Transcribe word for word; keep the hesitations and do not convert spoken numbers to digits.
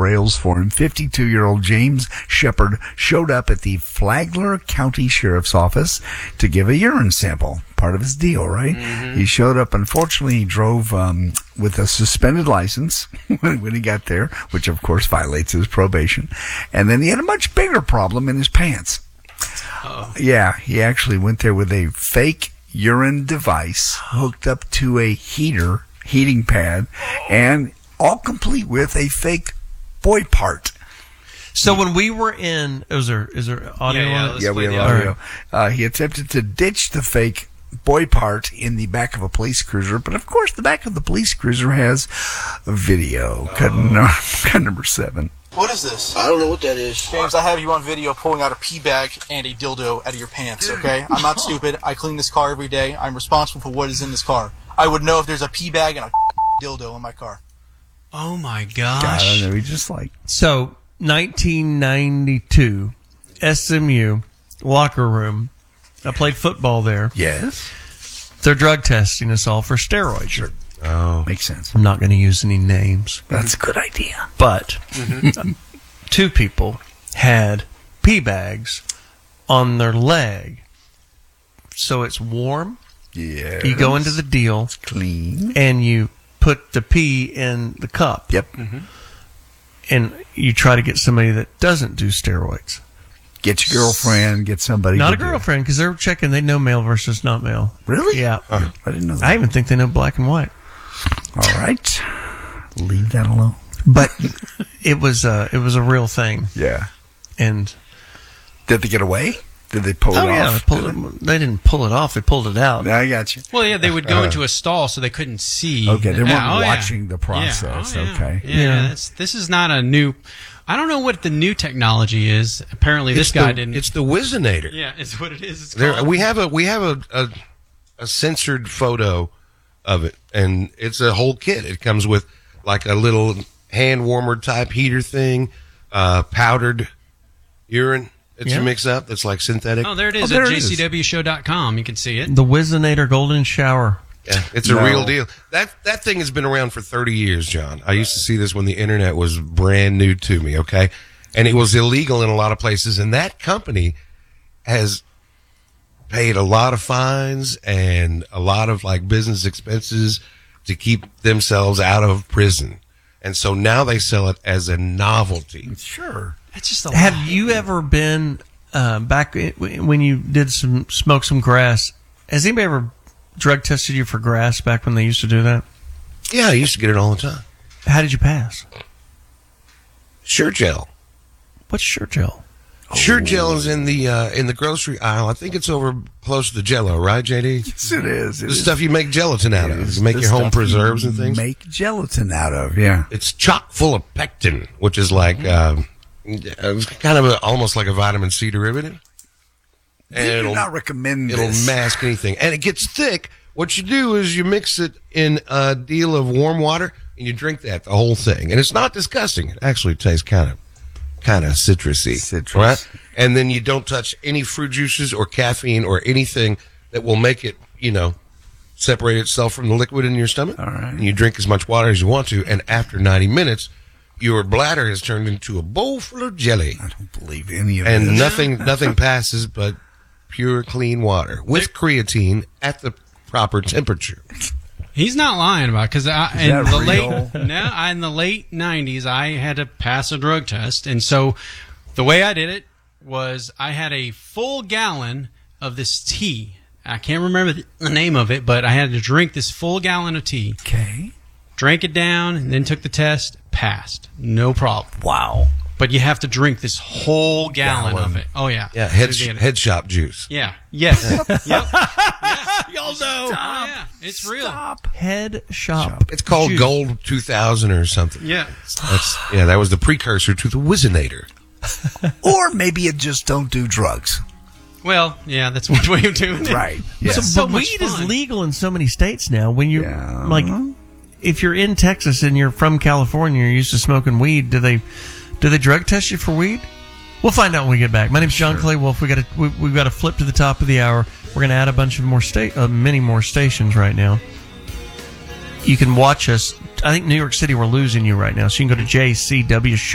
rails for him. fifty-two-year-old James Shepard showed up at the Flagler County Sheriff's Office to give a urine sample. Part of his deal, right? Mm-hmm. He showed up. Unfortunately, he drove um, with a suspended license when, when he got there, which, of course, violates his probation. And then he had a much bigger problem in his pants. Uh-oh. Yeah, he actually went there with a fake urine device hooked up to a heater, heating pad, and all complete with a fake boy part. So when we were in, is there, is there audio yeah, yeah, on it? Yeah, we have audio. Right. Uh, he attempted to ditch the fake boy part in the back of a police cruiser, but of course the back of the police cruiser has a video. Oh. Cut, no, cut number seven. What is this? I don't know what that is. James, I have you on video pulling out a pee bag and a dildo out of your pants, okay? I'm not stupid. I clean this car every day. I'm responsible for what is in this car. I would know if there's a pee bag and a dildo in my car. Oh my gosh. God, I don't know. He just like... So, nineteen ninety-two, S M U, locker room. I played football there. Yes. They're drug testing us all for steroids. Sure. Oh. Makes sense. I'm not going to use any names. That's a good idea. But mm-hmm. two people had pee bags on their leg. So it's warm. Yeah. You go into the deal. It's clean. And you put the pee in the cup. Yep. Mm-hmm. And you try to get somebody that doesn't do steroids. Get your girlfriend, get somebody. Not a girlfriend, because they're checking. They know male versus not male. Really? Yeah. Oh, I didn't know that. I even think they know black and white. All right. Leave that alone. But it was uh, it was a real thing. Yeah. And did they get away? Did they pull oh, it yeah, off? They, pulled it, they didn't pull it off. They pulled it out. I got you. Well, yeah, they would go uh, into a stall so they couldn't see. Okay, they weren't yeah, oh, watching yeah. the process. Yeah. Oh, yeah. Okay. Yeah, yeah. That's, this is not a new... I don't know what the new technology is. Apparently, this it's guy the, didn't... It's the Wizinator. Yeah, it's what it is. It's there, called. we have a we have a, a a censored photo of it, and it's a whole kit. It comes with like a little hand warmer type heater thing, uh, powdered urine that yeah. you mix up. That's like synthetic. Oh, there it is oh, at it J C W show dot com. You can see it. The Wizinator Golden Shower. Yeah, it's no. a real deal. That that thing has been around for thirty years, John. I used to see this when the internet was brand new to me, okay? And it was illegal in a lot of places, and that company has paid a lot of fines and a lot of like business expenses to keep themselves out of prison. And so now they sell it as a novelty. Sure. It's just a Have lot. you ever been uh, back when you did some smoke some grass? Has anybody ever drug tested you for grass back when they used to do that? Yeah, I used to get it all the time. How did you pass? Sure gel. What's Sure Gel? Sure gel is in the uh, in the grocery aisle. I think it's over close to Jell-O, right, J D? Yes, it is. It the is. stuff you make gelatin out It of. is You make the your home stuff preserves you and things. Make gelatin out of, yeah. It's chock full of pectin, which is like uh, it's kind of a, almost like a vitamin C derivative. And I do not recommend it'll this. mask anything, and it gets thick. What you do is you mix it in a deal of warm water, and you drink that the whole thing, and it's not disgusting. It actually tastes kind of kind of citrusy, Citrus. right? And then you don't touch any fruit juices or caffeine or anything that will make it, you know, separate itself from the liquid in your stomach. All right. And you drink as much water as you want to, and after ninety minutes, your bladder has turned into a bowl full of jelly. I don't believe any of And this. nothing nothing passes but pure, clean water with creatine at the proper temperature. He's not lying about because in that the real? late no, in the late nineties, I had to pass a drug test, and so the way I did it was I had a full gallon of this tea. I can't remember the name of it, but I had to drink this full gallon of tea. Okay. Drank it down, and then took the test. Passed, no problem. Wow. But you have to drink this whole gallon, Gallon. of it. Oh yeah, Yeah, head, To get it. head shop juice. Yeah. Yes. Yep. Yes. Y'all know. Oh, yeah. It's real. Head Shop. It's called Juice. Gold two thousand or something. Yeah. That's yeah, that was the precursor to the Wizinator. Or maybe you just don't do drugs. Well, yeah, that's one way of doing it. Right. Yes. So, So but much weed fun. is legal in so many states now. When you Yeah. like, if you're in Texas and you're from California, you're used to smoking weed. Do they do they drug test you for weed? We'll find out when we get back. My name's John Clay Wolf. We got to we, we've got to flip to the top of the hour. We're going to add a bunch of more state, uh, many more stations right now. You can watch us. I think New York City, we're losing you right now. So you can go to J C W Show.